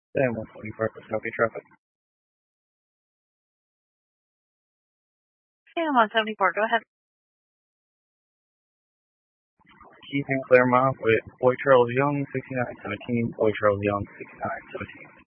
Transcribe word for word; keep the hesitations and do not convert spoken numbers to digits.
Then one twenty-four for Southie traffic. Sam one seventy-four, go ahead. Keith and Claremont with Boy Charles Young, sixty-nine seventeen. Boy Charles Young, sixty-nine seventeen.